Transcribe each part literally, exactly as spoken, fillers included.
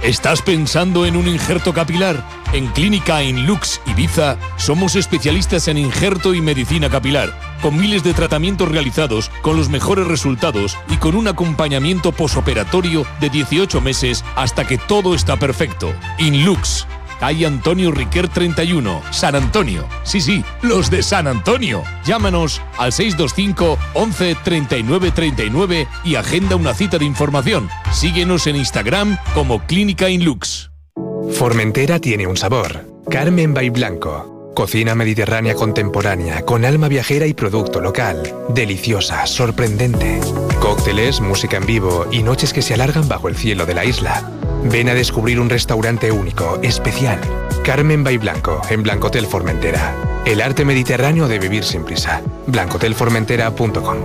¿Estás pensando en un injerto capilar? En Clínica Inlux Ibiza somos especialistas en injerto y medicina capilar, con miles de tratamientos realizados, con los mejores resultados y con un acompañamiento posoperatorio de dieciocho meses hasta que todo está perfecto. Inlux, calle Antonio Riquer treinta y uno, San Antonio. Sí, sí, los de San Antonio. Llámanos al seis dos cinco, once, treinta y nueve, treinta y nueve y agenda una cita de información. Síguenos en Instagram como Clínica Inlux. Formentera tiene un sabor. Carmen by Blanco. Cocina mediterránea contemporánea, con alma viajera y producto local. Deliciosa, sorprendente. Cócteles, música en vivo y noches que se alargan bajo el cielo de la isla. Ven a descubrir un restaurante único, especial. Carmen by Blanco, en Blancotel Formentera. El arte mediterráneo de vivir sin prisa. blancotel formentera punto com.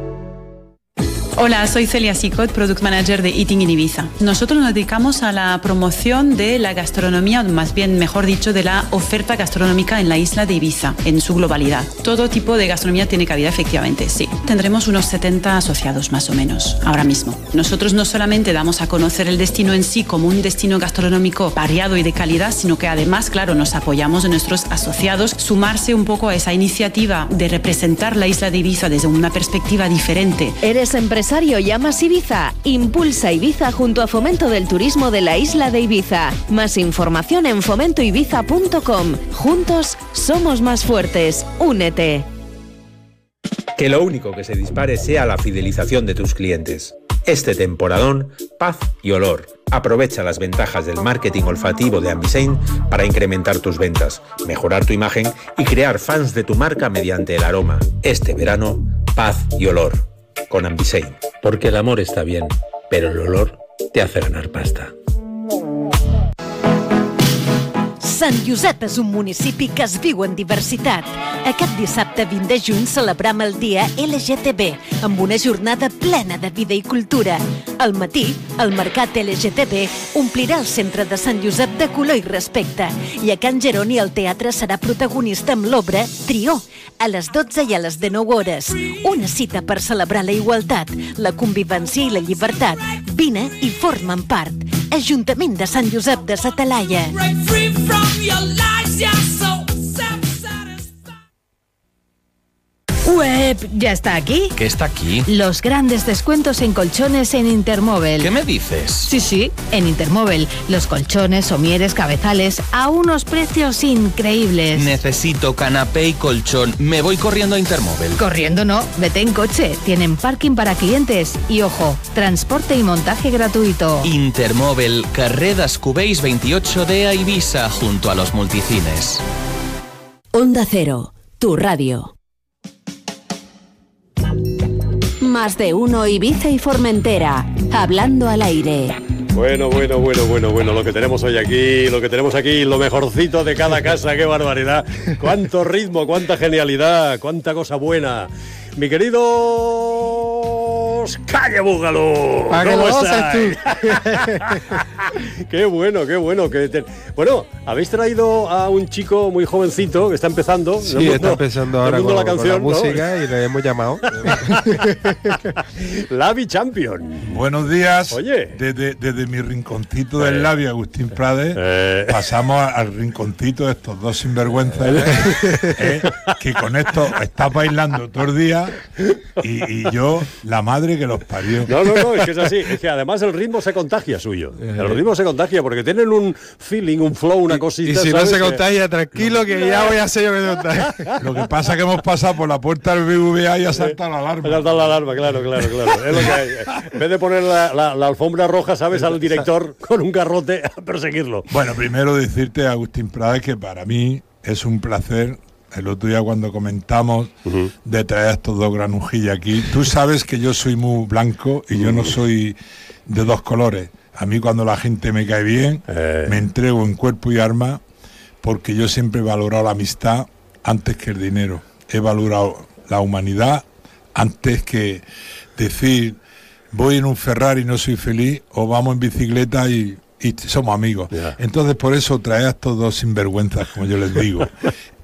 Hola, soy Celia Sicot, Product Manager de Eating in Ibiza. Nosotros nos dedicamos a la promoción de la gastronomía, más bien, mejor dicho, de la oferta gastronómica en la isla de Ibiza, en su globalidad. Todo tipo de gastronomía tiene cabida, efectivamente, sí. Tendremos unos setenta asociados, más o menos, ahora mismo. Nosotros no solamente damos a conocer el destino en sí como un destino gastronómico variado y de calidad, sino que además, claro, nos apoyamos de nuestros asociados, sumarse un poco a esa iniciativa de representar la isla de Ibiza desde una perspectiva diferente. ¿Eres empresario? Llamas Ibiza. Impulsa Ibiza junto a Fomento del Turismo de la isla de Ibiza. Más información en fomento ibiza punto com. Juntos somos más fuertes. Únete. Que lo único que se dispare sea la fidelización de tus clientes. Este temporadón, paz y olor. Aprovecha las ventajas del marketing olfativo de Ambisein para incrementar tus ventas, mejorar tu imagen y crear fans de tu marca mediante el aroma. Este verano, paz y olor. Con Ambisein, porque el amor está bien, pero el olor te hace ganar pasta. Sant Josep és un municipi que es viu en diversitat. Aquest dissabte vint de juny celebrem el dia L G T B amb una jornada plena de vida i cultura. Al matí, el mercat L G T B omplirà el centre de Sant Josep de color i respecte i a Can Geroni el teatre serà protagonista amb l'obra Trió, a les dotze i a les dinou hores. Una cita per celebrar la igualtat, la convivència i la llibertat. Vine i formen part. Ajuntament de Sant Josep de sa Talaia. Web, ¿ya está aquí? ¿Qué está aquí? Los grandes descuentos en colchones en Intermóvil. ¿Qué me dices? Sí, sí, en Intermóvil. Los colchones, somieres, cabezales, a unos precios increíbles. Necesito canapé y colchón. Me voy corriendo a Intermóvil. Corriendo no, vete en coche. Tienen parking para clientes. Y ojo, transporte y montaje gratuito. Intermóvil, carrer Descubells veintiocho D a Ibiza, junto a los multicines. Onda Cero, tu radio. Más de uno Ibiza y Formentera, hablando al aire. Bueno, bueno, bueno, bueno, bueno, lo que tenemos hoy aquí, lo que tenemos aquí, lo mejorcito de cada casa, qué barbaridad. Cuánto ritmo, cuánta genialidad, cuánta cosa buena. Mi querido Calle Búgalo, ¿cómo estás? Qué bueno, qué bueno. Que te... Bueno, habéis traído a un chico muy jovencito que está empezando. Sí, mundo, está empezando ahora con la, canción, con la música, ¿no? Y le hemos llamado. Lavi Champion. Buenos días. Oye. Desde, desde mi rinconcito del eh. Lavi, Agustín Prades, eh. pasamos al rinconcito de estos dos sinvergüenzas, eh. eh, que con esto está bailando todo el día y, y yo, la madre que los parió. No, no, no, es que es así. Es que además el ritmo se contagia suyo. El ritmo se contagia porque tienen un feeling, un flow, una cosita. Y si ¿sabes? no se contagia, tranquilo, que ya voy a ser yo que no está. Lo que pasa es que hemos pasado por la puerta del B B V A y ha saltado la alarma. Ha saltado la alarma, claro, claro, claro. Es lo que hay. En vez de poner la, la, la alfombra roja, ¿sabes? Al director con un garrote a perseguirlo. Bueno, primero decirte, Agustín Prades, que para mí es un placer. El otro día cuando comentamos uh-huh. de traer a estos dos granujillas aquí, tú sabes que yo soy muy blanco y uh-huh. yo no soy de dos colores. A mí cuando la gente me cae bien, eh. me entrego en cuerpo y alma, porque yo siempre he valorado la amistad antes que el dinero. He valorado la humanidad antes que decir voy en un Ferrari y no soy feliz, o vamos en bicicleta y, y somos amigos. Yeah. Entonces por eso traer a estos dos sinvergüenzas, como yo les digo.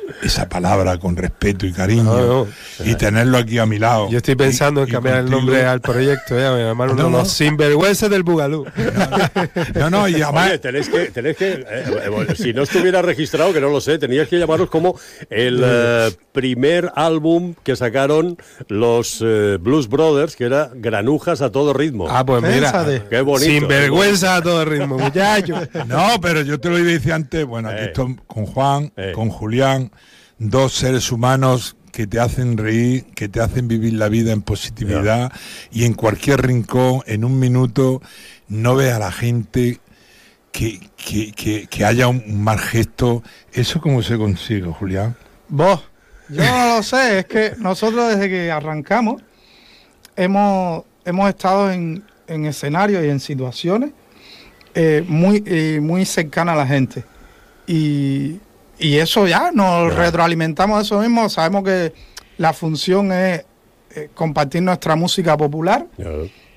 esa palabra con respeto y cariño, no, no. y tenerlo aquí a mi lado. Yo estoy pensando y, en cambiar el nombre al proyecto, ¿eh? Me llaman uno de los sinvergüenzas del Bugalú. No, no, y además... Oye, tenéis que, tenéis que eh, eh, si no estuviera registrado, que no lo sé, teníais que llamaros como el eh, primer álbum que sacaron los eh, Blues Brothers, que era Granujas a todo ritmo. Ah, pues mira, Pénsate. Qué bonito. Sinvergüenza a todo ritmo, muchachos. No, pero yo te lo decía antes, bueno, aquí Eh. estoy con Juan, Eh. con Julián, dos seres humanos que te hacen reír, que te hacen vivir la vida en positividad, y en cualquier rincón, en un minuto, no ves a la gente que, que, que, que haya un, un mal gesto. ¿Eso cómo se consigue, Julián? Vos, yo no lo sé, es que nosotros desde que arrancamos hemos, hemos estado en, en escenarios y en situaciones eh, muy, eh, muy cercanas a la gente. Y, y eso ya, nos Ya. retroalimentamos de eso mismo. Sabemos que la función es eh, compartir nuestra música popular. Ya.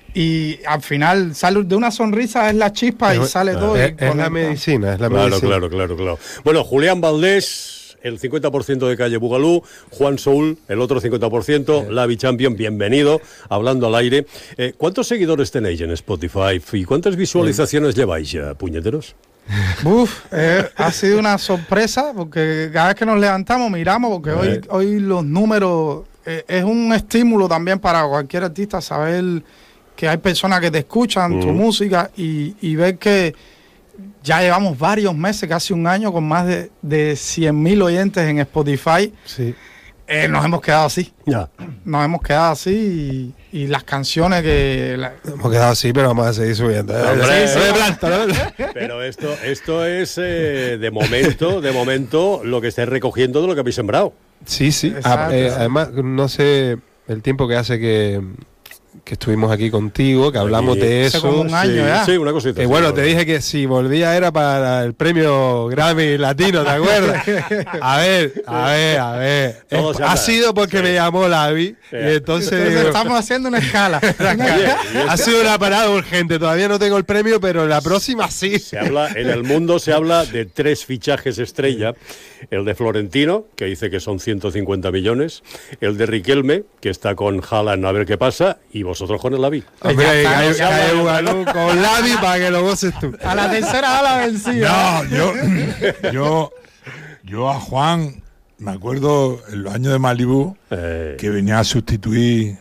Y al final sale de una sonrisa, es la chispa y Es- sale ah, todo. y Es, es la conecta. medicina, es la Claro, medicina. claro, claro, claro. Bueno, Julián Valdés, el cincuenta por ciento de Calle Bugalú, Juan Soul, el otro cincuenta por ciento, Lavi Champion, bienvenido, hablando al aire. Eh, ¿Cuántos seguidores tenéis en Spotify y cuántas visualizaciones lleváis ya, puñeteros? Uf, eh, ha sido una sorpresa porque cada vez que nos levantamos miramos porque hoy, Eh. hoy los números eh, es un estímulo también para cualquier artista saber que hay personas que te escuchan tu Mm. música y, y ver que ya llevamos varios meses, casi un año, con más de, de cien mil oyentes en Spotify. Sí. Eh, nos hemos quedado así, Ya. nos hemos quedado así y, y las canciones que... la- Hemos quedado así, pero vamos a seguir subiendo. ¿eh? Hombre, Sí, sí, de planta, ¿no? Pero esto, esto es eh, de momento, de momento, lo que estáis recogiendo de lo que habéis sembrado. Sí, sí. Exacto, Ah, eh, exacto. además, no sé el tiempo que hace que, que estuvimos aquí contigo, que hablamos Aquí. de Hace eso. como un año sí, ya. sí, una cosita. Eh, sí, bueno, bueno. te dije que si volvía era para el premio Grammy Latino, ¿te acuerdas? A ver, a ver, a ver. Todo Es- se ha habla. sido porque Sí. me llamó Lavi Sí. y entonces Entonces digo, estamos haciendo una escala. ha sido una parada urgente. Todavía no tengo el premio, pero la próxima sí. Se habla, en el mundo se habla de tres fichajes estrella. El de Florentino, que dice que son ciento cincuenta millones. El de Riquelme, que está con Haaland a ver qué pasa. Y vosotros con el Lavi. Hombre, Ya está, cae- ya cae está. Bugalú con Lavi para que lo goces tú. A la tercera ola vencida. No, yo, yo, yo a Juan, me acuerdo en los años de Malibu, Eh, que venía a sustituir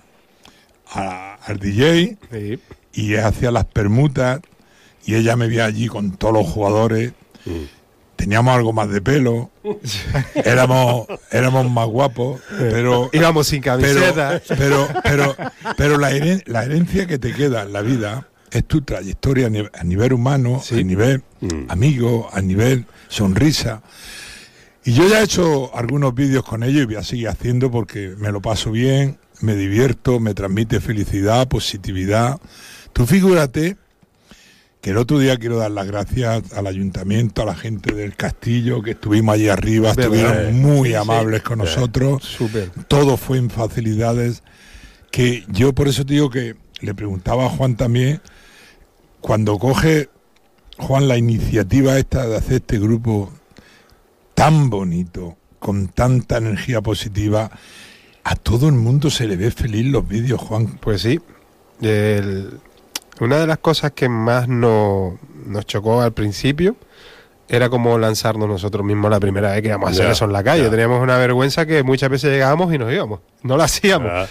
a- al D J Sí. y hacía las permutas y ella me veía allí con todos los jugadores. Teníamos algo más de pelo, éramos, éramos más guapos, pero Íbamos sin pero, camiseta. pero, pero, pero la, heren- la herencia que te queda en la vida es tu trayectoria a ni- a nivel humano, Sí. a nivel Mm. amigo, a nivel sonrisa. Y yo ya he hecho algunos vídeos con ellos y voy a seguir haciendo porque me lo paso bien, me divierto, me transmite felicidad, positividad. Tú figúrate que el otro día quiero dar las gracias al ayuntamiento, a la gente del castillo, que estuvimos allí arriba, Verdad. estuvieron muy Sí, amables sí. con nosotros. Súper. Todo fue en facilidades, que yo por eso te digo que le preguntaba a Juan también, cuando coge Juan la iniciativa esta de hacer este grupo tan bonito, con tanta energía positiva, a todo el mundo se le ve feliz los vídeos, Juan. Pues sí. El- una de las cosas que más no- nos chocó al principio era como lanzarnos nosotros mismos la primera vez que íbamos a hacer Ya, eso en la calle. ya. Teníamos una vergüenza que muchas veces llegábamos y nos íbamos. No lo hacíamos. ah,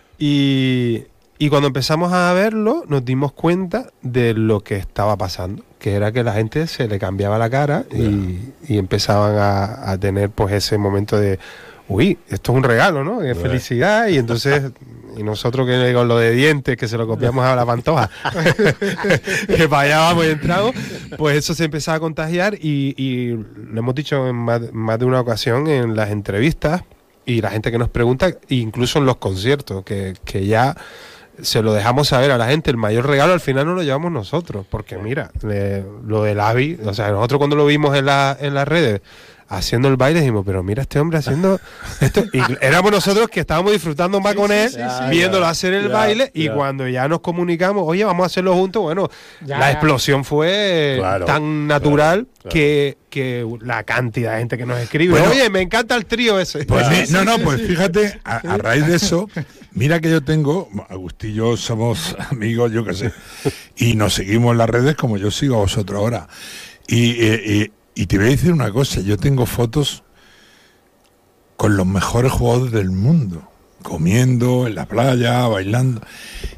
Y, y cuando empezamos a verlo, nos dimos cuenta de lo que estaba pasando, que era que la gente se le cambiaba la cara y, y empezaban a, a tener pues ese momento de, uy, esto es un regalo, ¿no? Es felicidad. Y entonces, y nosotros que con lo de dientes, que se lo copiamos a la Pantoja, que para allá vamos y entramos, pues eso se empezaba a contagiar y, y lo hemos dicho en más, más de una ocasión en las entrevistas y la gente que nos pregunta, incluso en los conciertos, que, que ya se lo dejamos saber a la gente, el mayor regalo al final no lo llevamos nosotros, porque mira, le- lo del Avi, o sea, nosotros cuando lo vimos en, la, en las redes, haciendo el baile, dijimos, pero mira este hombre haciendo esto. Y éramos nosotros que estábamos disfrutando más sí, con él, sí, sí, viéndolo hacer el ya, baile, ya. Y cuando ya nos comunicamos, oye, vamos a hacerlo juntos, bueno, ya, la explosión fue claro, tan natural claro, claro. Que, que la cantidad de gente que nos escribe, bueno, oye, me encanta el trío ese. Pues sí, no, no, pues fíjate, a, a raíz de eso, mira que yo tengo, Agustín y yo somos amigos, yo qué sé, y nos seguimos en las redes como yo sigo a vosotros ahora. Y, y, y te voy a decir una cosa, yo tengo fotos con los mejores jugadores del mundo, comiendo en la playa, bailando,